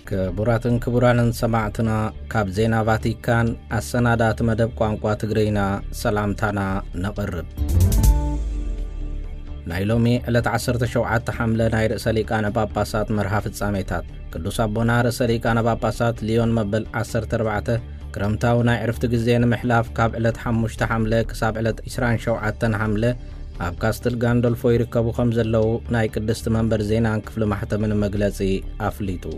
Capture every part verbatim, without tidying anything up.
كبراتن كبرانن سمعتنا كاب زينا فاتيكان السنادات مدب قوانقوا تقرينا سلامتانا نقرب نايلومي الات عصرت شوعات حملة ناي رئيساليكان باباسات مرحف الساميتات قدوس أبونا رئيساليكان باباسات ليون مبل عصرت ربعته كرمتاو ناي عرفت قزين محلاف كاب الات حموشت حملة كساب الات إسران شوعاتن حملة أب كاستل غاندولفو يركبو خمزلو ناي قدست منبر زينان كفل محتى من مقلسي أفليتو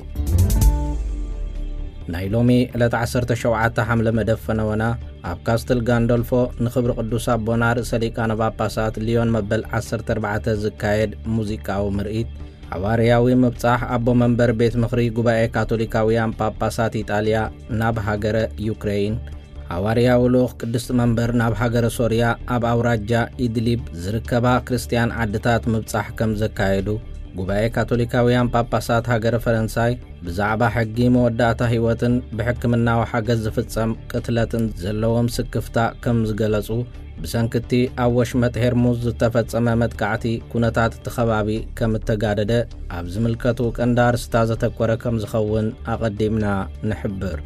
نايلومي الات عصرت شوعات حملة مدفنونا أب كاستل غاندولفو نخبر قدوس أبونا رئيساليكان باباسات ليون مبل عصرت ربعته زكايد موزيكاو مرئيت حوارياوي مبصاح أبو منبر بيت مخري قبائي كاتوليكاويان باباسات إيطاليا ناب هاجر يوكرين حوارياو لوخ قدست منبر ناب هاجر سوريا أب أوراجا إدليب زركبا كريستيان عدتات مبصاح كم زكايدو قبائي كاتوليكاويان باباسات هاجر فرنساي بزعبا حقي موداتا هيوتن بحكمنا وحاجز فتسام قتلتن زلوهم سكفتا كم زقلسو بسنكتي أوش متهرموز تفتسام متكعتي كونتات تخبابي كم التقادة أبز ملكتو كندار ستازة تكورا كم زخون أقدمنا نحبر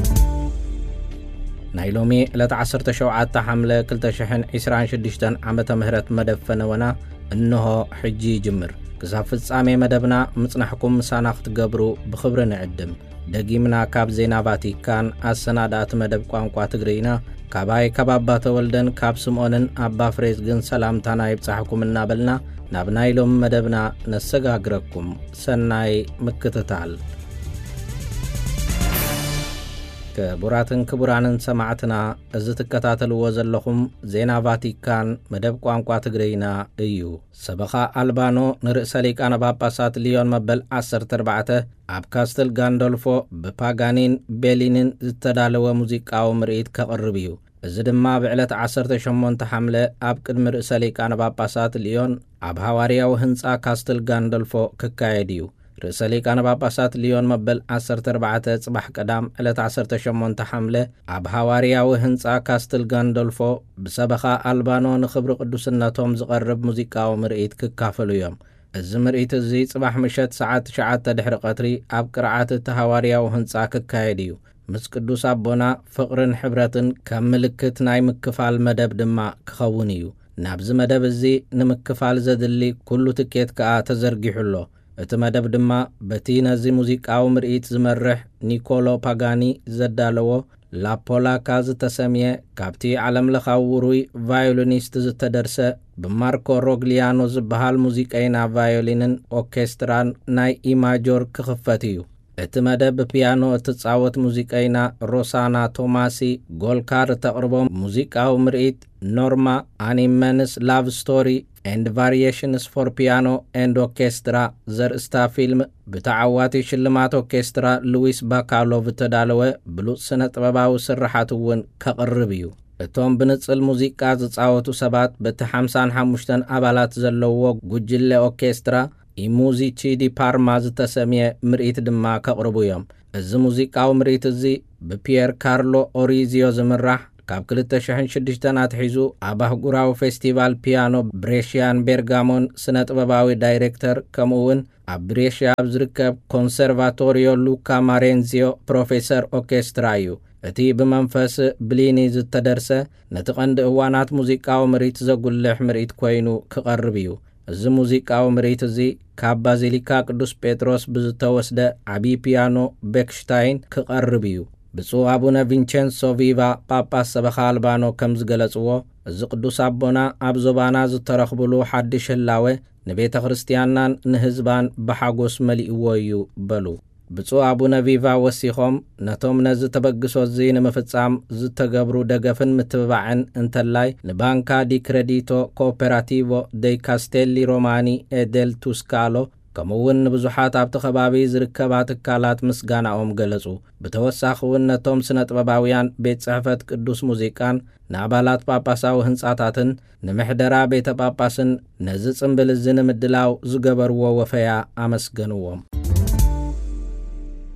نايلومي لتعصرت شوعات حملة كلتا شحن عسران شدشتن عمتا مهرت مدفنونا إنه حجي جمر كساف السامي مدبنا مصنحكم مساناخ تقبرو بخبر نعدم دقيمنا كاب زينا فاتيكان السنادات مدب قوانقوا تقرينا كاباي كبابات ولدن كاب سمونن أبا فريزغن سلامتانا يبصحكم النابلنا نابنايلوم مدبنا نسقاقركم سناي مكتتال كبراتن كبرانن سمعتنا ازت الكتاتل وزلخم زينا فاتيكان مدب قوانقوا تقرينا ايو سبخا ألبانو نرئساليك أنا باباسات ليون مبل عصر تربعته أب كاستل غاندولفو بباغانين بيلينين زتدالوا موزيكاو مرئيت كقربيو الزدما بعلت عصر تشمون تحمله أب كدم رئساليك أنا باباسات ليون أب هواريا وهنسا كاستل غاندولفو ككايديو رئيساليك أنا باباسات ليون مبل عصر تربعته صباح قدام علت عصر تشمون تحمله أب هواريا وهنسا كاستل غاندولفو بسبخا ألبانو نخبر قدوسناتهم زقرب موزيكاو مرئيت ككافلو يوم الزمرئيت الزي صباح مشت ساعات شعات تدحر قطري أب قرعات التهواريا وهنسا ككايديو مس قدوس أبونا فقرن حبرتن كملكت ناي مكفال مدب دما كخونيو نابز مدب الزي نمكفال زدلي كلو تكيت كا تزرقيحلو اتمدب دما بتينا زي موزيكاو مرئيت زمرح نيكولو باغاني زدالو لا بولا كاز تسميه كابتي علم لخاوروي فايولينيست زتدرسه بماركو روغليانو زبهال موزيكاينا فايولينن اوكستران ناي إيماجور كخفتيو اتمدب بيانو تتصاوت موزيكاينا روسانا توماسي غولكار تقربو موزيكاو مرئيت نورما انيمنس لاف ستوري and variations for piano and orchestra زر استا فيلم بتعواتي شلمات orchestra لويس باكالوف تدالوه بلوت سنة طباباو سرحاتوون كقربيو اتوم بنص الموزيكا زتصاوتو سبات بتحمسان حموشتن أبالات زلوه قجل orchestra إيموزي تشيدي بارما زتسميه مرئيت دما كقربو يوم از موزيكاو مرئيت زي ببيير كارلو أوريزيو زمرح كاب كلتا شحن شدشتانات حيزو أباه قراو فيستيفال بيانو بريشيان بيرغامون سنة بباوي دايركتر كمون أبريشيا بزركب كونسرفاتوريو لوكا مارينزيو بروفيسور أوكسترايو اتي بمنفس بليني زتدرسة نتقند اوانات موزيكاو مريت زقل لح مريت كوينو كقربيو از موزيكاو مريت زي كاب بازيليكا قدوس بيتروس بزتوسده عبي بيانو بيكشتاين كقربيو بصو أبونا فينچنسو فيفا باباس سبخ ألبانو كمز غلصوه از قدوس أبونا أبزوبانا زترخبلو حدش اللاوه نبيت خريستيانان نهزبان بحاقوس ملئويو بلو بصو أبونا فيفا وسيخوم نتوم نز تبقسو الزين مفتسام زتقبرو دقفن متببعن انتلاي نبانكا دي كريديتو كوبراتيفو دي كاستيلي روماني ادل توسكالو كمون بزحات عبت خبابي زركبات كالات مسغانا اوم غلصو بتوساخون نتوم سنت باباويان بيت صحفت قدوس موزيكان نابالات باباساو هنصاتاتن نمحدرا بيت باباسن نزصم بلزن مدلاو زغبرو وفيا امسغنوم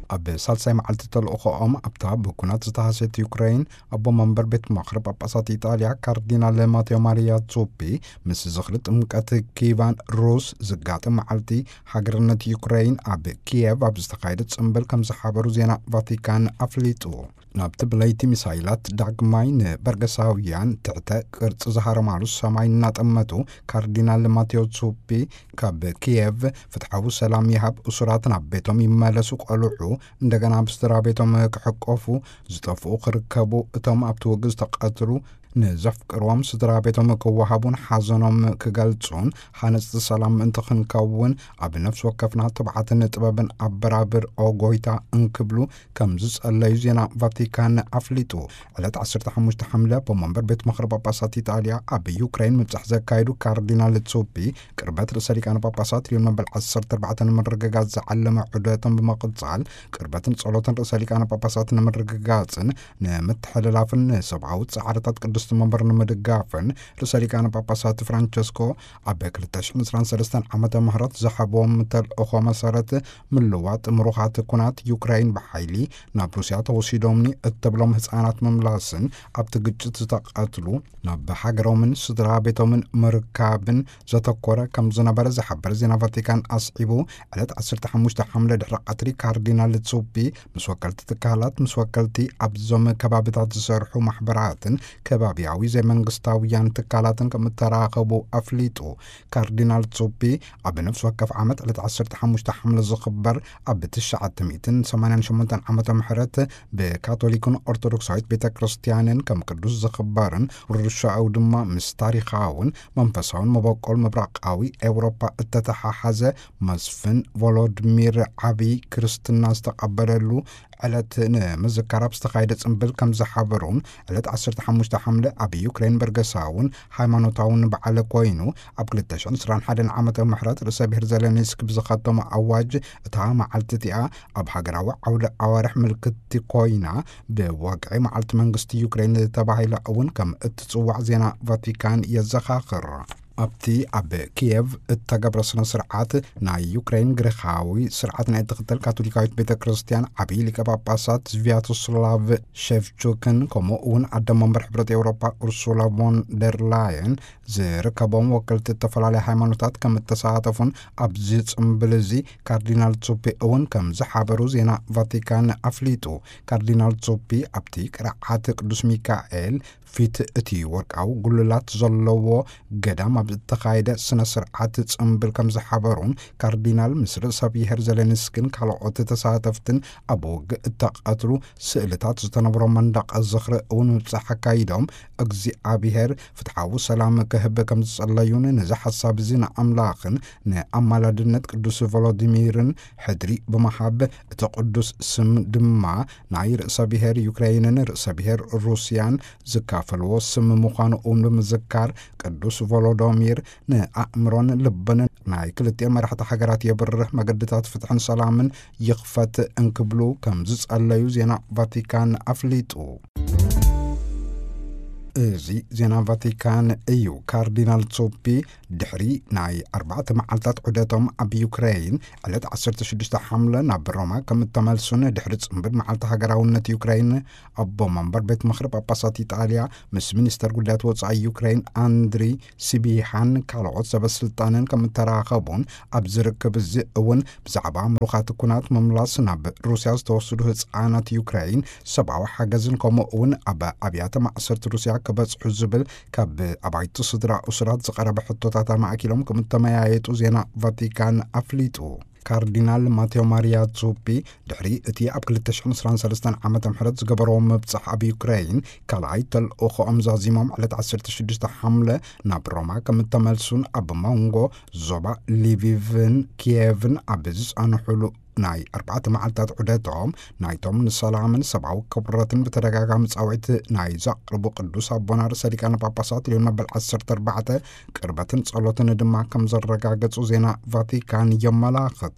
أب سالساي معلت تلقوهم أبتا بكونات زتهاسيت يوكرين أبو منبر بيت مخرب أباسات إيطاليا كاردينال ماتيو ماريا تسوبي مس زخرت أمكات كيفان روس زقات معلتي حقرنت يوكرين أب كييف أب استقايدت سنبل كم زحابرو زينا فاتيكان أفليتو نابت بلايتي مسايلات داقماين برقساويان تعتا قرص زهار معلوس ساماين ناتأمتو كاردينال ماتيو تسوبي كاب كييف فتحاو سلام يهب أسراتنا بيتهم يمالسو قلوحو اندقنا بسترا بيتهم كحقوفو زطفو قركبو اتهم ابتوغز تقاتلو نزف قروام سدرا بيتهم كوهابون حازنهم كغالتون حانس السلام انتخن كون اب نفس وكفنا تبعاتن طبابن ابرابر او غويتا انكبلو كمزس الله يزينا فاتيكان افليتو على عشرة خمسة حمله بمنبر بيت مخرب باباسات ايطاليا اب يوكرين متحزه كايدو كاردينال تسوبي قربت رساليكان باباسات اليوم بالعصر تربعه مرغغات زعلم عدوتن بمقصال قربتن صلوتن رساليكان باباسات مرغغاتن نمتحللافن سبعه وتسعرتات قدس منبرنا مدقافن رساليكان باباسات فرانشسكو أبك لتشحن سران سلستان عمد مهرات زحبوم متل أخوة مسارت من لوات مروحات كونات يوكرين بحيلي ناب روسيا توصيدومني اتبلوم هسانات مملاسن أبتقجت زتقاتلو ناب حقرو من سدرابتو من مركابن زتقورة كم زنبر زحبر زينا فاتيكان أصعبو علت عصر تحموش حملة دحرقاتري كاردينال تسوبي مسوكلت تكالات مسوكلتي أبزوم كبابتات زرحو محبراتن كباب بيعوي زي منغستاويان تكالاتن كمتراقبو أفليتو كاردينال تسوبي أب نفس وكف عامت على عصر تحمش تحمل الزخبر أب تشعة تميتن سمانان شمونتان عامت محرت بكاثوليكون أرثوذكسايت بيتا كريستيانن كم قدوس زخبارن ورشا أو دما مستاريخاون منفساون مباقول مبراقاوي أوروبا اتتحاحز مزفن فولودمير عبي كريستنا استقبللو علت مذكرة بستقايدة انبل كم زحابرون علت عصر تحمش حملة أب يوكرين برغساون حيمانوتاون بعلى كوينو أبقلتشان سران حدن عامة محرات رسابير زلانيسك بزخاتهم أواج اتها معلتتيا أب حقراوة عولة أوارح ملكتي كوينا بواقع معلت منغستي يوكرين تبعي لأون كم اتتصوع زينا فاتيكان يزخاخر أبتي أب كييف اتقبر سنة سرعات نا يوكرين غريخاوي سرعات نا اتقتل كاتوليكاويت بيتا كريستيان عبي لكا باباسات فياتوسلاف شيفچوكن كومو اون عدم منبر حبرت أوروبا أرسولا فون دير لاين زي ركبهم وكلت التفلالي حيمانوتات كم التساعتفون أبزيت امبلزي كاردينال تسوبي اون كم زحابرو زينا فاتيكان أفليتو كاردينال تسوبي أبتي كرعات قدوس ميكائيل فيت اتي ورقاو قلولات زلوو قدام بالتقايدة سنة سرعات تسنبل كم زحابرون كاردينال مصر سابيهر زلنسكن كالعوت تساتفتن أبوغ التقاتلو سئلتات زتنبرو مندق الزخر اون مبسحة كايدهم اقزي آبيهر فتحاو سلام كهب كم تسأليون نزح السابزين أملاخن نا أمالا دنت قدوس فولوديميرن حدري بمحاب تقدس سم دما ناير سابيهر يوكراينن سابيهر روسيان زكافلو سم مخانو اون بمزكار قدوس فولودومير نأمرون لبن ناي كلتي مرحة حقرات يبرح مقدتات فتحن سلامن يخفت انكبلو كم زز الليو زينا فاتيكان أفليتو ازي زينا فاتيكان ايو كاردينال تسوبي دحري ناي أربعة معلتات عدتهم اب يوكرين علت عصرت شدشت حملة ناب روما كم التمالسون دحرت سنبر معلت هاقراونة يوكرين ابو منبر بيت مخرب اباسات ايطاليا مس منستر قدات وصعي يوكرين اندري سيبيحان كالعود سبا سلطانن كم التراخبون اب زركب الزئون بزعبا مروخات كونات مملاس ناب روسيا ستوصدو هزعانات يوكرين سبعة وحاقزن كومؤون ابا ابيات معصرت روسيا كبس حزبل كاب أبعيت صدرا أسرات زقرب حطوطاتا مع كيلوم كم التمايات زينا فاتيكان أفليتو كاردينال ماتيو ماريا تسوبي دحري اتي أبقل التشحن سران سلستان عامة محرد زقبروم مبصح أبي يوكرين كالعيت الأخو أمزازيموم على تعسر تشدشت حملة نابروما كم التمالسون أب مونغو زوبا ليفيفن كييفن أبزس أنحلو ناي أربعة معلتات عدتهم نايتهم السلام سبعة كبرتن بترجع متصاوعت ناي زقربو قدوس أبونا رسالي كان باباسات اليوم بالعصر تربعة قربتن صلوتن دماء كم زرقا قصو زينا فاتيكان يملاخت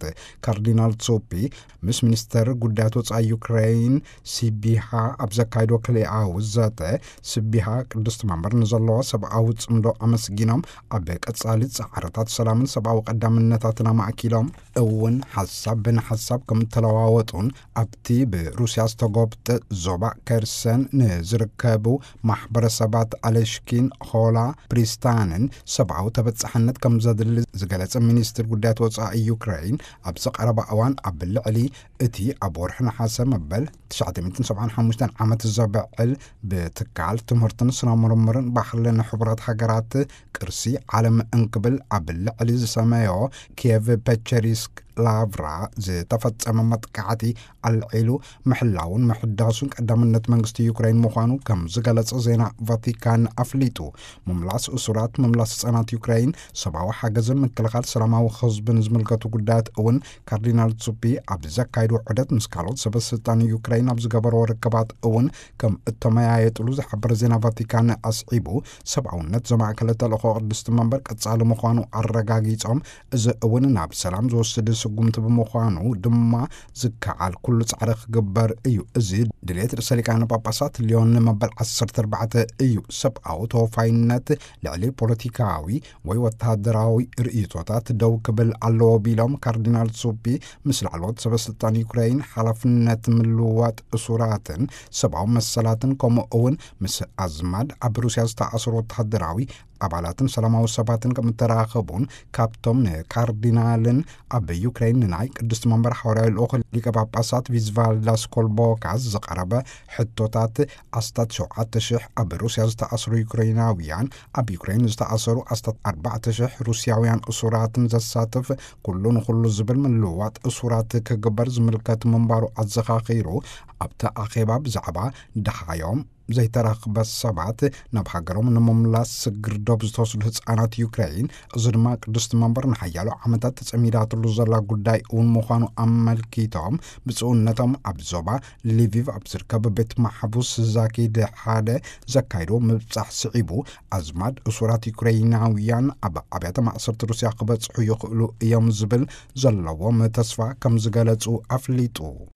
ካርዲናል ጾፒ ምስ ሚኒስተር ጉዳያት ወፃኢ ዩክሬን ሲቢሃ ኣብ ዘካይዶ ክልአ ውዘተ ስቢሃ ቅድስት መንበር ንዘለዋ ሰብኣዊ ጽምዶ ኣመስጊኖም ኣብ ቀጻሊ ጻዕረታት ሰላምን ሰብኣዊ ቀዳምነታትን ማእኪሎም እውን ሓሳብ ብንሓሳብ ከም ተለዋወጡን ኣብቲ ብሩስያ ዝተጎብጠ ዞባ ከርሰን ንዝርከቡ ማሕበረሰባት ኣለሽኪን ሆላ ፕሪስታንን ሰብኣዊ ተበጻሕነት ከም ዘድሊ ዝገለጸ ሚኒስትር ጉዳያት ወፃኢ ዩክሬን ኣብ ዝቐረበ እዋን ኣብ ልዕሊ እቲ ኣብ ወርሒ ነሓሰ መበል ትሽዓተ ሚእትን ሰብዓን ሓሙሽተ ዓመት ዘበዕል ብትካል ትምህርትን ስነ ምርምርን ባህልን ሕቡራት ሃገራት ቅርሲ ዓለም እንክብል ኣብ ልዕሊ ዝሰመዮ ኪየቭ ፔቸሪስክ ላቭራ ዝተፈጸመ መጥቃዕቲ ኣልዒሉ ምሕላውን ምሕዳሱን ቀዳምነት መንግስቲ ዩክሬን ምዃኑ ከም ዝገለጸ ዜና ቫቲካን ኣፍሊጡ ምምላስ እሱራት ምምላስ ህጻናት ዩክሬን ሰብኣዊ ሓገዝን ምክልኻል ሰላማዊ ህዝብን ዝምልከቱ ጉዳያት እውን ካርዲናል ጹፒ ኣብ ዘካይዱ ዑደት ምስ ካልኦት ሰበስልጣን ዩክሬን ኣብ ዝገበሮ ርክባት እውን ከም እተመያየጥሉ ዝሕብር ዜና ቫቲካን ኣስዒቡ ሰብኣውነት ዘማእከለ ተልእኮ ቅድስቲ መንበር ቀጻሊ ምዃኑ ኣረጋጊጾም እዚ እውን ናብ ሰላም ዝወስድ ስጉምቲ ብምዃኑ ድማ ዝከዓል ኩሉ ጻዕሪ ክግበር እዩ እዚ ድሌት ርእሰ ሊቃነ ጳጳሳት ሊዮን መበል ዓሰርተ ኣርባዕተ እዩ ሰብኣዊ ተወፋይነት ልዕሊ ፖለቲካዊ ወይ ወታደራዊ ርእይቶታት ደው ክብል ኣለዎ ቢሎም ካርዲናል ጹፒ ምስ ላዕለዎት ሰበስልጣን ዩክሬን ሓላፍነት ምልውዋጥ እሱራትን ሰብኣዊ መሰላትን ከምኡ እውን ምስ ኣዝማድ ኣብ ሩስያ ዝተኣሰሩ ወታደራዊ ኣባላትን ሰላማዊ ሰባትን ከም ተራኸቡን ካብቶም ንካርዲናልን ኣብ ዩክሬን ናይ ቅድስት መንበር ሐዋርያዊ ልኡኽ ሊቀ ጳጳሳት ቪዝቫልዳስ ኮልቦካስ ዝቐረበ ሕቶታት ኣስታት ሸውዓተ ሽሕ ኣብ ሩስያ ዝተኣሰሩ ዩክሬናውያን ኣብ ዩክሬን ዝተኣሰሩ ኣስታት ኣርባዕተ ሽሕ ሩስያውያን እሱራትን ዘሳትፍ ኩሉ ንኩሉ ዝብል ምልውዋጥ እሱራት ክግበር ዝምልከት ምንባሩ ኣዘኻኺሩ ኣብቲ ኣኼባ ብዛዕባ ድሓዮም ዘይተራኽበ ሰባት ናብ ሃገሮም ንምምላስ ስግርዶብ ዝተወስዱ ህፃናት ዩክሬን እዚ ድማ ቅድስቲ መንበር ንሓያሎ ዓመታት ተጸሚዳትሉ ዘላ ጉዳይ እውን ምዃኑ ኣመልኪቶም ብጽኡነቶም ኣብ ዞባ ሊቪቭ ኣብ ዝርከብ ቤት ማሕቡስ ዛኪድ ሓደ ዘካይዶ ምብጻሕ ስዒቡ ኣዝማድ እሱራት ዩክሬናውያን ኣብ ኣብያተ ማእሰርቲ ሩስያ ክበጽሑ ይኽእሉ እዮም ዝብል ዘለዎም ተስፋ ከም ዝገለጹ ኣፍሊጡ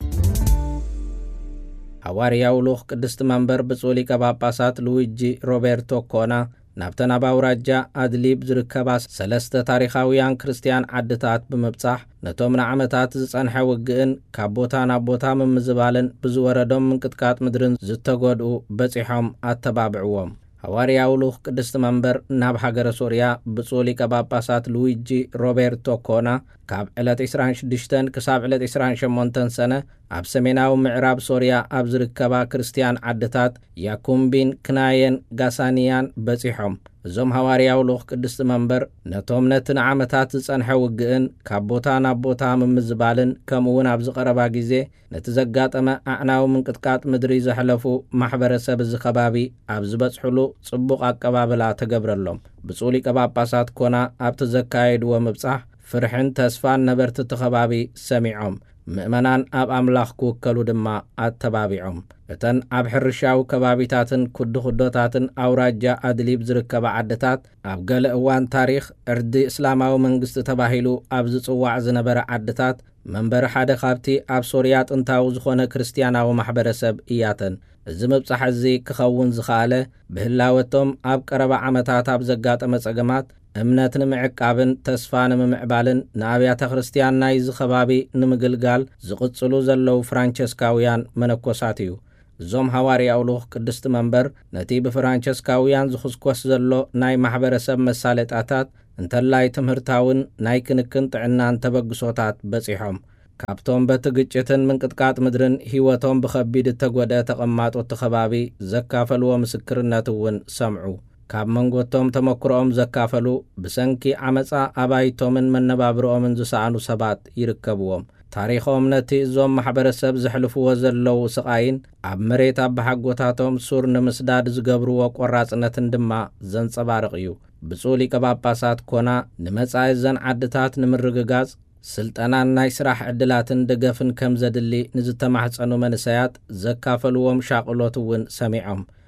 ሐዋርያው ልኡኽ ቅድስቲ መንበር ብፁዕ ሊቀ ጳጳሳት ሉዊጂ ሮቤርቶ ኮና ናብተን ኣብ ኣውራጃ ኣድሊብ ዝርከባ ሰለስተ ታሪኻውያን ክርስቲያን ዓድታት ብምብጻሕ ነቶም ንዓመታት ዝጸንሐ ውግእን ካብ ቦታ ናብ ቦታ ምምዝባልን ብዝወረዶም ምንቅጥቃጥ ምድርን ዝተጎድኡ በጺሖም ኣተባብዕዎም ሐዋርያው ልኡኽ ቅድስቲ መንበር ናብ ሃገረ ሶርያ ብፁዕ ሊቀ ጳጳሳት ሉዊጂ ሮቤርቶ ኮና ካብ ዕለት ዒስራን ሽዱሽተ ክሳብ ዕለት ዒስራን ሸሞንተ ሰነ ኣብ ሰሜናዊ ምዕራብ ሶርያ ኣብ ዝርከባ ክርስቲያን ዓድታት ያኩምቢን ክናየን ጋሳንያን በጺሖም እዞም ሐዋርያው ልኡኽ ቅድስቲ መንበር ነቶም ነቲ ንዓመታት ዝጸንሐ ውግእን ካብ ቦታ ናብ ቦታ ምምዝባልን ከምኡውን ኣብ ዝቐረባ ግዜ ነቲ ዘጋጠመ ኣዕናዊ ምንቅጥቃጥ ምድሪ ዘሕለፉ ማሕበረሰብ እዚ ከባቢ ኣብ ዝበጽሕሉ ጽቡቕ ኣቀባብላ ተገብረሎም ብፁዕ ሊቀ ጳጳሳት ኮና ኣብቲ ዘካየድዎ ምብጻሕ ፍርሕን ተስፋን ነበርቲ እቲ ከባቢ ሰሚዖም ምእመናን ኣብ ኣምላኽ ክውከሉ ድማ ኣተባቢዖም እተን ኣብ ሕርሻዊ ከባቢታትን ኩድኹዶታትን ኣውራጃ ኣድሊብ ዝርከባ ዓድታት ኣብ ገለ እዋን ታሪኽ ዕርዲ እስላማዊ መንግስቲ ተባሂሉ ኣብ ዝጽዋዕ ዝነበረ ዓድታት መንበሪ ሓደ ካብቲ ኣብ ሶርያ ጥንታዊ ዝኾነ ክርስቲያናዊ ማሕበረሰብ እያተን እዚ ምብጻሕ እዚ ክኸውን ዝኸኣለ ብህላወቶም ኣብ ቀረባ ዓመታት ኣብ ዘጋጠመ ጸገማት እምነት ንምዕቃብን ተስፋ ንምምዕባልን ንኣብያተ ክርስቲያን ናይ ዝኸባቢ ንምግልጋል ዝቕጽሉ ዘለዉ ፍራንቸስካውያን መነኮሳት እዩ እዞም ሐዋርያው ልኡኽ ቅድስቲ መንበር ነቲ ብፍራንቸስካውያን ዝኽስኮስ ዘሎ ናይ ማሕበረሰብ መሳለጣታት እንተላይ ትምህርታውን ናይ ክንክን ጥዕናን ተበግሶታት በጺሖም ካብቶም በቲ ግጭትን ምንቅጥቃጥ ምድርን ህይወቶም ብኸቢድ እተጐድአ ተቐማጦ እቲ ከባቢ ዘካፈልዎ ምስክርነት እውን ሰምዑ ካብ መንጎቶም ተመክሮኦም ዘካፈሉ ብሰንኪ ዓመፃ ኣባይቶምን መነባብሮኦምን ዝሰኣኑ ሰባት ይርከብዎም ታሪኾም ነቲ እዞም ማሕበረሰብ ዘሕልፍዎ ዘለዉ ስቓይን ኣብ መሬት ኣብ ሓጎታቶም ሱር ንምስዳድ ዝገብርዎ ቆራጽነትን ድማ ዘንጸባርቕ እዩ ብፁዕ ሊቀ ጳጳሳት ኮና ንመጻኢ ዘን ዓድታት ንምርግጋጽ ስልጠናን ናይ ስራሕ ዕድላትን ደገፍን ከም ዘድሊ ንዝተማሕፀኑ መንሰያት ዘካፈልዎም ሻቅሎት እውን ሰሚዖም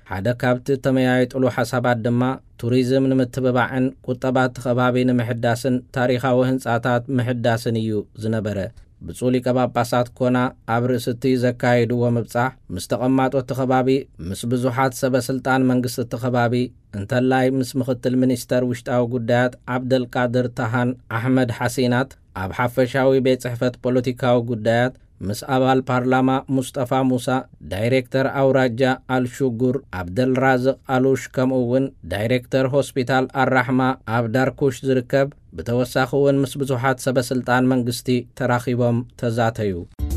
ሓደ ካብቲ ተመያየጥሉ ሓሳባት ድማ ቱሪዝም ንምትብባዕን ቁጠባት ከባቢ ንምሕዳስን ታሪኻዊ ህንጻታት ምሕዳስን እዩ ዝነበረ። ብፁዕ ሊቀ ጳጳሳት ኮና ኣብ ርእስቲ ዘካየድዎ ምብጻሕ ምስ ተቐማጦት ከባቢ ምስ ብዙሓት ሰበስልጣን መንግስቲ ከባቢ እንተላይ ምስ ምክትል ሚኒስተር ውሽጣዊ ጉዳያት ዓብደልቃድር ታሃን ኣሕመድ ሓሲናት ኣብ ሓፈሻዊ ቤት ጽሕፈት ፖለቲካዊ ጉዳያት ምስ ኣባል ፓርላማ ሙስጠፋ ሙሳ ዳይሬክተር አውራጃ አልሹጉር አብደልራዝቅ አሉሽ ከምኡውን ዳይሬክተር ሆስፒታል አራሕማ ኣብ ዳርኩሽ ዝርከብ ብተወሳኺ እውን ምስ ብዙሓት ሰበስልጣን መንግስቲ ተራኺቦም ተዛተዩ።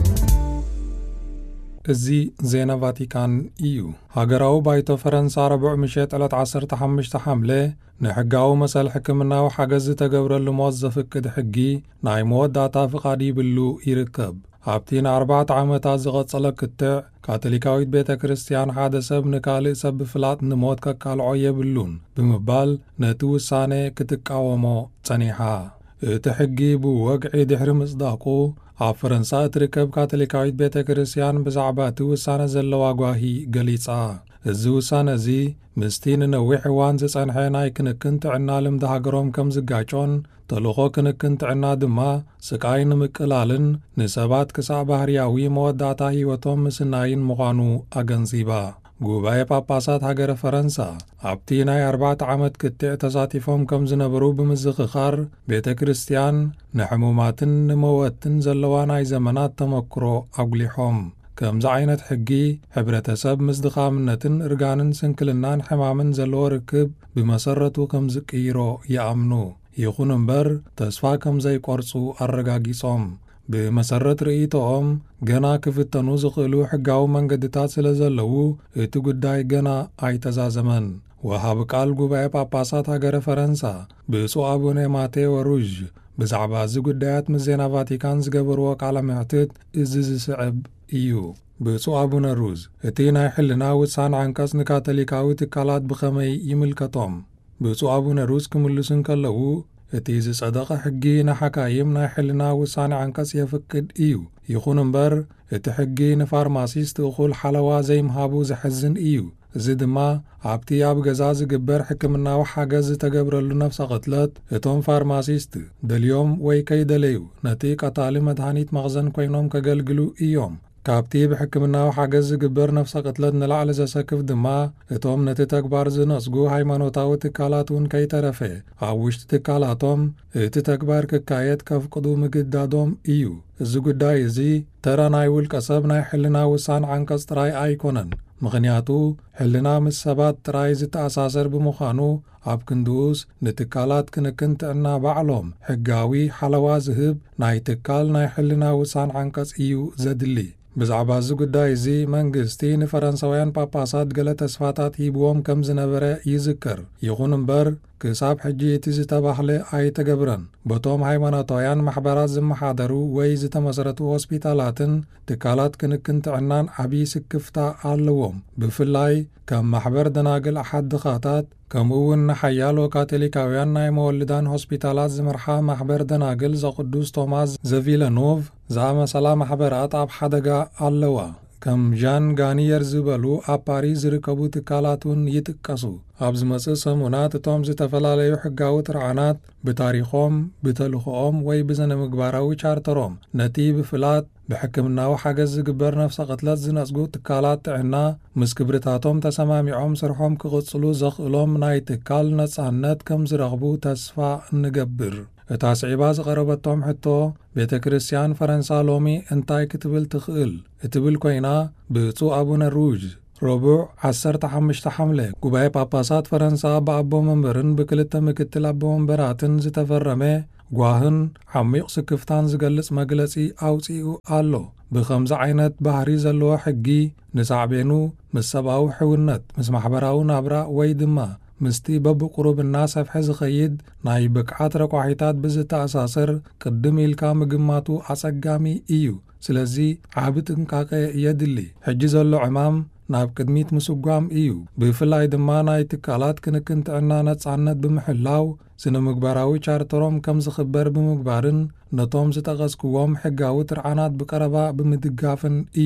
እዚ ዜና ቫቲካን እዩ። ሃገራዊ ባይቶ ፈረንሳ ረቡዕ ምሸት ዕለት ዓሰርተ ሓሙሽተ ሐምለ ንሕጋዊ መሰል ሕክምናዊ ሓገዝ ዝተገብረሉ ሞት ዘፍቅድ ሕጊ ናይ መወዳእታ ፍቓድ ይብሉ ይርከብ። ኣብቲ ንኣርባዕተ ዓመታት ዝቐጸለ ክትዕ ካቶሊካዊት ቤተ ክርስቲያን ሓደ ሰብ ንካልእ ሰብ ብፍላጥ ንሞት ከቃልዖ የብሉን ብምባል ነቲ ውሳነ ክትቃወሞ ጸኒሓ። እቲ ሕጊ ብወግዒ ድሕሪ ምጽዳቑ ኣብ ፈረንሳ እትርከብ ካቶሊካዊት ቤተ ክርስቲያን ብዛዕባ እቲ ውሳነ ዘለዋ ጓሂ ገሊጻ። እዚ ውሳነ እዚ ምስቲ ንነዊሕ እዋን ዝጸንሐ ናይ ክንክን ጥዕና ልምዲ ሃገሮም ከም ዝጋጮን ተልኾ ክንክን ጥዕና ድማ ስቃይ ንምቅላልን ንሰባት ክሳዕ ባህርያዊ መወዳእታ ህይወቶም ምስናይን ምዃኑ ኣገንዚባ። ጉባኤ ጳጳሳት ሃገረ ፈረንሳ ኣብቲ ናይ ኣርባዕተ ዓመት ክትዕ ተሳቲፎም ከም ዝነበሩ ብምዝኽኻር ቤተ ክርስቲያን ንሕሙማትን ንመወትን ዘለዋ ናይ ዘመናት ተመክሮ ኣጉሊሖም። ከምዚ ዓይነት ሕጊ ሕብረተሰብ ምስ ድኻምነትን እርጋንን ስንክልናን ሕማምን ዘለዎ ርክብ ብመሰረቱ ከም ዝቅይሮ ይኣምኑ። ይኹን እምበር ተስፋ ከም ዘይቆርጹ ኣረጋጊጾም። ብመሰረት ርእይቶኦም ገና ክፍተኑ ዝኽእሉ ሕጋዊ መንገድታት ስለ ዘለዉ እቲ ጉዳይ ገና ኣይተዛዘመን። ወሃብ ቃል ጉባኤ ጳጳሳት ሃገረ ፈረንሳ ብፁዕ አቡነ ማቴዎ ሩዥ ብዛዕባ እዚ ጉዳያት ምስ ዜና ቫቲካን ዝገበርዎ ቃለ ምሕትት እዚ ዝስዕብ እዩ። ብፁዕ አቡነ ሩዝ እቲ ናይ ሕልና ውሳነ ዓንቀጽ ንካቶሊካዊ ትካላት ብኸመይ ይምልከቶም? ብፁዕ አቡነ ሩዝ ክምልሱን ከለዉ እቲ ዝጸደቐ ሕጊ ንሓካይም ናይ ሕልና ውሳነ ዓንቀጽ የፍቅድ እዩ። ይኹን እምበር እቲ ሕጊ ንፋርማሲስት እኹል ሓለዋ ዘይምሃቡ ዘሕዝን እዩ። እዚ ድማ ኣብቲ ኣብ ገዛ ዝግበር ሕክምናዊ ሓገዝ ዝተገብረሉ ነፍሰ ቕትለት እቶም ፋርማሲስት ደልዮም ወይ ከይደለዩ ነቲ ቀታሊ መድሃኒት መኽዘን ኮይኖም ከገልግሉ እዮም። ካብቲ ብሕክምናዊ ሓገዝ ዝግበር ነፍሰ ቕትለት ንላዕሊ ዘሰክፍ ድማ እቶም ነቲ ተግባር ዝነጽጉ ሃይማኖታዊ ትካላት እውን ከይተረፈ ኣብ ውሽጢ ትካላቶም እቲ ተግባር ክካየድ ከፍቅዱ ምግዳዶም እዩ። እዚ ጉዳይ እዚ ተራ ናይ ውልቀ ሰብ ናይ ሕልና ውሳነ ዓንቀጽ ጥራይ ኣይኮነን። ምኽንያቱ ሕልና ምስ ሰባት ጥራይ ዝተኣሳሰር ብምዃኑ ኣብ ክንድኡስ ንትካላት ክንክን ጥዕና ባዕሎም ሕጋዊ ሓለዋ ዝህብ ናይ ትካል ናይ ሕልና ውሳነ ዓንቀጽ እዩ ዘድሊ። ብዛዕባ እዚ ጉዳይ እዚ መንግስቲ ንፈረንሳውያን ጳጳሳት ገለ ተስፋታት ሂብዎም ከም ዝነበረ ይዝከር። ይኹን እምበር ክሳብ ሕጂ እቲ ዝተባህለ ኣይተገብረን። በቶም ሃይማኖታውያን ማሕበራት ዝመሓደሩ ወይ ዝተመሰረቱ ሆስፒታላትን ትካላት ክንክን ጥዕናን ዓብዪ ስክፍታ ኣለዎም። ብፍላይ ከም ማሕበር ደናግል ኣሓድ ድኻታት ከምኡውን ንሓያሎ ካቶሊካውያን ናይ መወልዳን ሆስፒታላት ዝመርሓ ማሕበር ደናግል ዘቅዱስ ቶማስ ዘቪለኖቭ ዝኣመሰላ ማሕበራት ኣብ ሓደጋ ኣለዋ። ከም ዣን ጋኒየር ዝበሉ ኣብ ፓሪስ ዝርከቡ ትካላትን ይጥቀሱ። ኣብ ዝመጽእ ሰሙናት እቶም ዝተፈላለዩ ሕጋዊ ጥርዓናት ብታሪኾም ብተልኽኦም ወይ ብዘነ ምግባራዊ ቻርተሮም ነቲ ብፍላት ብሕክምናዊ ሓገዝ ዝግበር ነፍሰ ቕትለት ዝነጽጉ ትካላት ጥዕና ምስ ክብርታቶም ተሰማሚዖም ስርሖም ክቕጽሉ ዘኽእሎም ናይ ትካል ነጻነት ከም ዝረኽቡ ተስፋ እንገብር። እታ ስዒባ ዝቐረበቶም ሕቶ ቤተ ክርስቲያን ፈረንሳ ሎሚ እንታይ ክትብል ትኽእል እትብል ኮይና ብፁዕ አቡነ ሩዥ ረቡዕ ዓሰርተ ሓሙሽተ ሐምለ ጉባኤ ጳጳሳት ፈረንሳ ብኣቦ መንበርን ብክልተ ምክትል ኣቦ መንበራትን ዝተፈረመ ጓህን ዓሚቕ ስክፍታን ዝገልጽ መግለጺ ኣውፂኡ ኣሎ። ብኸምዚ ዓይነት ባህሪ ዘለዎ ሕጊ ንሳዕቤኑ ምስ ሰብኣዊ ሕውነት ምስ ማሕበራዊ ናብራ ወይ ድማ ምስቲ በብቁሩብና ሰፍሐ ዝኸይድ ናይ ብቅዓት ረቋሒታት ብዝተኣሳሰር ቅድም ኢልካ ምግማቱ ኣጸጋሚ እዩ። ስለዚ ዓብ ጥንቃቐ የድሊ። ሕጂ ዘሎ ዕማም ናብ ቅድሚት ምስጓም እዩ። ብፍላይ ድማ ናይ ትካላት ክንክን ጥዕና ነጻነት ብምሕላው ስነ ምግባራዊ ቻርተሮም ከም ዝኽበር ብምግባርን ነቶም ዝጠቐስክዎም ሕጋዊ ጥርዓናት ብቀረባ ብምድጋፍን እዩ።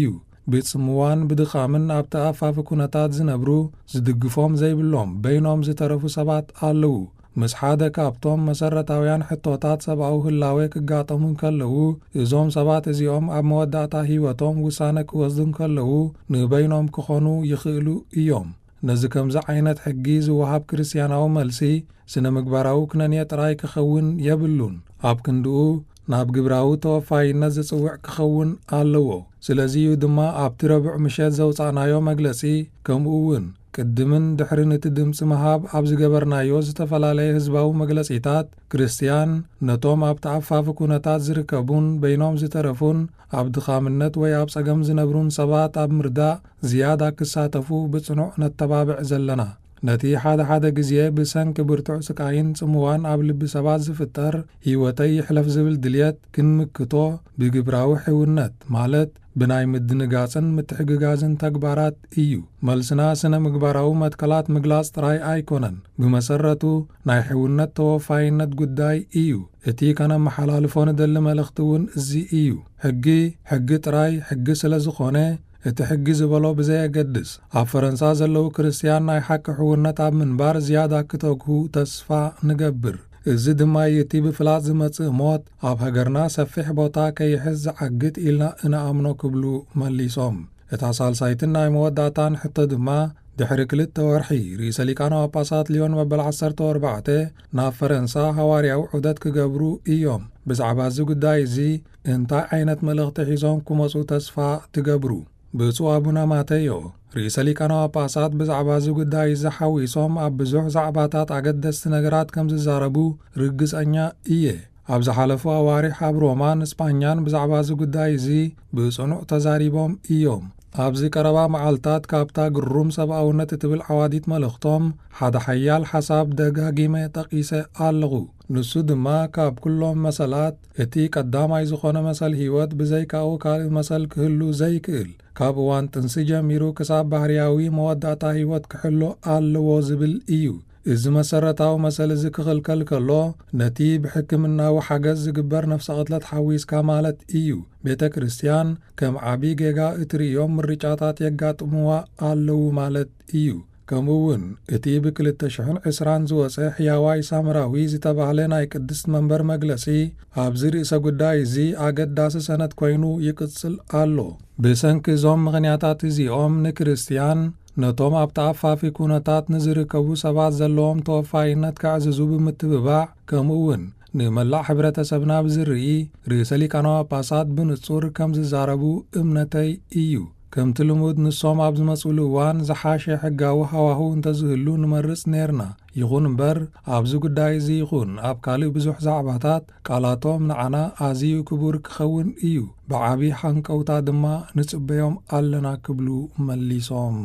بيتصموان بدخامن أبتا أفاف كونتات زنبرو زدقفوم زي بلوم بينهم زترفو سبات آلو مس حدا كابتوم مسرتاويان حطوطات سبعو هلاوي كقاطمون كاللو إزوم سبات إزيوم أب موداتا هيواتوم وسانك وزدن كاللو نبينهم كخونو يخيلو إيوم نزكم زعينت حقيز وهاب كريسياناو ملسي سنة مقبراو كنانيت راي كخون يبلون أب كندو ناب قبراو توفاي نزد سوع كخون آلو سلازيو دما أب تربع مشاد زوطانايو مجلسي كم أون قدمن دحرنت دمص مهاب ابز ገበርናዮ ዝተፈላላየ ህዝባዊ መግለጺታት ክርስቲያን ነቶም ኣብ ተዓፋፍ ኩነታት ዝርከቡን በይኖም ዝተረፉን ኣብ ድኻምነት ወይ ኣብ ጸገም ዝነብሩን ሰባት ኣብ ምርዳእ ዝያዳ ክሳተፉ ብጽኑዕ ነተባብዕ ዘለና ነቲ ሓደ ሓደ ግዜ ብሰንኪ ብርቱዕ ስቃይን ጽምዋን ኣብ ልቢ ሰባት ዝፍጠር ህይወተይ ይሕለፍ ዝብል ድልየት ክንምክቶ ብግብራዊ ሕውነት ማለት ብናይ ምድንጋጽን ምትሕግጋዝን ተግባራት እዩ መልስና ስነ ምግባራዊ መትከላት ምግላጽ ጥራይ ኣይኮነን ብመሰረቱ ናይ ሕውነት ተወፋይነት ጉዳይ እዩ እቲ ከነ መሓላልፎን ደል መልእኽቲውን እዚ እዩ ሕጊ ሕጊ ጥራይ ሕጊ ስለ ዝኾነ እቲ ሕጊ ዝበሎ ብዘየገድስ ኣብ ፈረንሳ ዘለዉ ክርስቲያን ናይ ሓቂ ሕውነት ኣብ ምንባር ዝያዳ ክተግሁ ተስፋ ንገብር እዚ ድማ እቲ ብፍላጥ ዝመጽእ ሞት ኣብ ሃገርና ሰፊሕ ቦታ ከይሕዝ ዝዓግት ኢልና እንኣምኖ ክብሉ መሊሶም እታ ሳልሳይትን ናይ መወዳእታን ሕቶ ድማ ድሕሪ ክልተ ወርሒ ርእሰ ሊቃነ ጳጳሳት ሊዮን መበል ዓሰርተ ኣርባዕተ ናብ ፈረንሳ ሃዋርያዊ ዑደት ክገብሩ እዮም ብዛዕባ እዚ ጉዳይ እዚ እንታይ ዓይነት መልእኽቲ ሒዞም ክመጹ ተስፋ ትገብሩ ብፁዕ አቡነ ማቴዮ ርእሰ ሊቃነ ጳጳሳት ብዛዕባ እዚ ጉዳይ ዝሓዊሶም ኣብ ብዙሕ ዛዕባታት ኣገደስቲ ነገራት ከም ዝዛረቡ ርግጸኛ እየ ኣብ ዝሓለፉ ኣዋርሕ ኣብ ሮማን እስጳኛን ብዛዕባ እዚ ጉዳይ እዚ ብጽኑዕ ተዛሪቦም እዮም ኣብዚ ቀረባ መዓልታት ካብታ ግሩም ሰብኣውነት እትብል ዓዋዲት መልእኽቶም ሓደ ሓያል ሓሳብ ደጋጊመ ጠቒሰ ኣለኹ ንሱ ድማ ካብ ኩሎም መሰላት እቲ ቀዳማይ ዝኾነ መሰል ህይወት ብዘይካኡ ካልእ መሰል ክህሉ ዘይክእል ካብ እዋን ጥንሲ ጀሚሩ ክሳብ ባህርያዊ መወዳእታ ህይወት ክሕሎ ኣለዎ ዝብል እዩ እዚ መሰረታዊ መሰል እዚ ክኽልከል ከሎ ነቲ ብሕክምናዊ ሓገዝ ዝግበር ነፍሲ ቅትለት ሓዊስካ ማለት እዩ ቤተ ክርስቲያን ከም ዓቢ ጌጋ እትርእዮም ምርጫታት የጋጥምዋ ኣለዉ ማለት እዩ ከምኡውን እቲ ብክልተ ሽሕን ዕስራን ዝወፀ ሕያዋይ ሳምራዊ ዝተባህለ ናይ ቅድስት መንበር መግለጺ ኣብዚ ርእሰ ጉዳይ እዚ ኣገዳሲ ሰነድ ኮይኑ ይቅጽል ኣሎ ብሰንኪ እዞም ምኽንያታት እዚኦም ንክርስቲያን ነቶም ኣብ ተኣፋፊ ኩነታት ንዝርከቡ ሰባት ዘለዎም ተወፋይነት ክዕዝዙ ብምትብባዕ ከምኡውን ንመላእ ሕብረተሰብና ብዝርኢ ርእሰ ሊቃነ ጳጳሳት ብንጹር ከም ዝዛረቡ እምነተይ እዩ ከምቲ ልሙድ ንሶም ኣብ ዝመጽሉ እዋን ዝሓሸ ሕጋዊ ሃዋህው እንተዝህሉ ንመርጽ ነርና ይኹን እምበር ኣብዚ ጉዳይ እዚ ይኹን ኣብ ካልእ ብዙሕ ዛዕባታት ቃላቶም ንዓና ኣዝዩ ክቡር ክኸውን እዩ ብዓቢ ሓንቀውታ ድማ ንጽበዮም ኣለና ክብሉ መሊሶም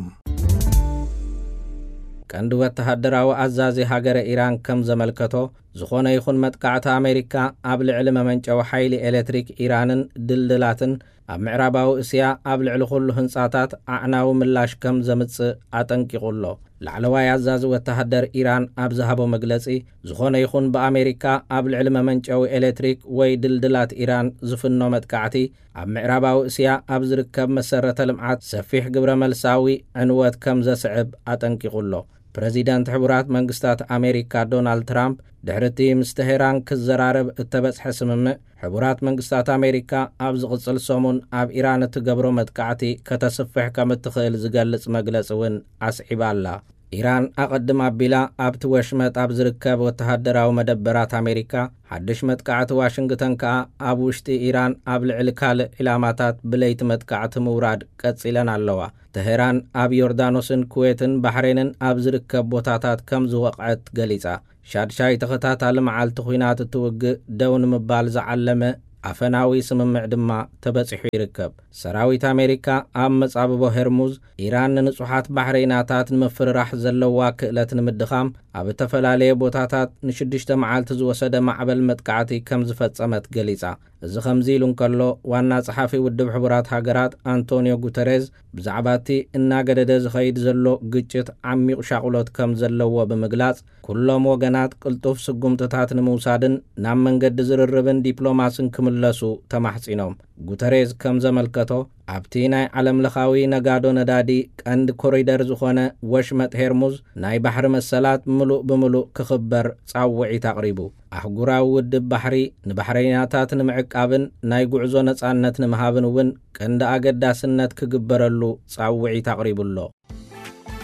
ቀንዲ ወተሃደራዊ ኣዛዚ ሃገረ ኢራን ከም ዘመልከቶ ዝኾነ ይኹን መጥቃዕቲ ኣሜሪካ ኣብ ልዕሊ መመንጨዊ ሓይሊ ኤሌክትሪክ ኢራንን ድልድላትን ኣብ ምዕራባዊ እስያ ኣብ ልዕሊ ኩሉ ህንጻታት ኣዕናዊ ምላሽ ከም ዘምጽእ ኣጠንቂቑሎ ላዕለዋይ ኣዛዚ ወተሃደር ኢራን ኣብ ዝሃቦ መግለጺ ዝኾነ ይኹን ብኣሜሪካ ኣብ ልዕሊ መመንጨዊ ኤሌክትሪክ ወይ ድልድላት ኢራን ዝፍኖ መጥቃዕቲ ኣብ ምዕራባዊ እስያ ኣብ ዝርከብ መሰረተ ልምዓት ሰፊሕ ግብረ መልሳዊ ዕንወት ከም ዘስዕብ ኣጠንቂቑሎ ፕሬዚደንት ሕቡራት መንግስታት ኣሜሪካ ዶናልድ ትራምፕ ድሕርቲ ምስ ተሄራን ክዘራረብ እተበጽሐ ስምምዕ ሕቡራት መንግስታት ኣሜሪካ ኣብ ዝቕጽል ሰሙን ኣብ ኢራን እትገብሮ መጥቃዕቲ ከተስፍሕ ከም እትኽእል ዝገልጽ መግለጺ እውን ኣስዒባ ኣላ ኢራን ኣቐድም ኣቢላ ኣብቲ ወሽመጥ ኣብ ዝርከብ ወተሃደራዊ መደበራት ኣሜሪካ ሓድሽ መጥቃዕቲ ዋሽንግተን ከኣ ኣብ ውሽጢ ኢራን ኣብ ልዕሊ ካልእ ዒላማታት ብለይቲ መጥቃዕቲ ምውራድ ቀጺለን ኣለዋ ተሄራን ኣብ ዮርዳኖስን ኩዌትን ባሕሬንን ኣብ ዝርከብ ቦታታት ከም ዝወቕዐት ገሊጻ ሻድሻይ ተኸታታሊ መዓልቲ ኹናት እትውግእ ደው ንምባል ዝዓለመ ኣፈናዊ ስምምዕ ድማ ተበፂሑ ይርከብ ሰራዊት ኣሜሪካ ኣብ መጻብቦ ሄርሙዝ ኢራን ንንጹሓት ባሕሬናታት ንምፍርራሕ ዘለዋ ክእለት ንምድኻም ኣብ ተፈላለየ ቦታታት ንሽዱሽተ መዓልቲ ዝወሰደ ማዕበል መጥቃዕቲ ከም ዝፈጸመት ገሊጻ እዚ ከምዚ ኢሉ እንከሎ ዋና ጸሓፊ ውድብ ሕቡራት ሃገራት አንቶኒዮ ጉተሬዝ ብዛዕባ እቲ እናገደደ ዝኸይድ ዘሎ ግጭት ዓሚቕ ሻቕሎት ከም ዘለዎ ብምግላጽ ኩሎም ወገናት ቅልጡፍ ስጉምትታት ንምውሳድን ናብ መንገዲ ዝርርብን ዲፕሎማስን ክምለሱ ተማሕጺኖም ጉተሬዝ ከም ዘመልከቶ ኣብቲ ናይ ዓለም ለኻዊ ነጋዶ ነዳዲ ቀንዲ ኮሪደር ዝኾነ ወሽመጥ ሄርሙዝ ናይ ባሕሪ መሰላት ምሉእ ብምሉእ ክኽበር ጻውዒት ኣቕሪቡ ኣህጉራዊ ውድብ ባሕሪ ንባሕረኛታት ንምዕቃብን ናይ ጉዕዞ ነጻነት ንምሃብን እውን ቀንዲ ኣገዳስነት ክግበረሉ ጻውዒት ኣቕሪቡሎ